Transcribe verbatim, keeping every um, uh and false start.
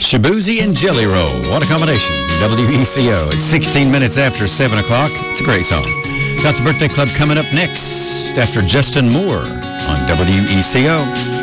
Shabuzi and Jelly Roll. What a combination. W E C O. It's sixteen minutes after seven o'clock. It's a great song. Got the Birthday Club coming up next after Justin Moore on W E C O.